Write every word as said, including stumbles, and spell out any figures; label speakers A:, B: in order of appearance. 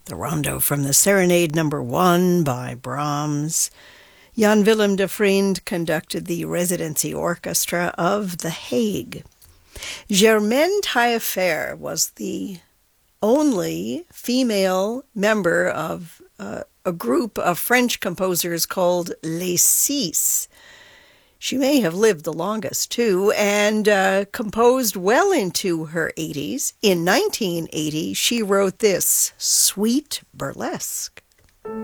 A: The rondo from the Serenade Number One by Brahms. Jan Willem de Vriend conducted the residency orchestra of The Hague. Germaine Taillefer was the only female member of uh, a group of French composers called Les Six. She may have lived the longest, too, and uh, composed well into her eighties. In nineteen eighty, she wrote this, Sweet Burlesque.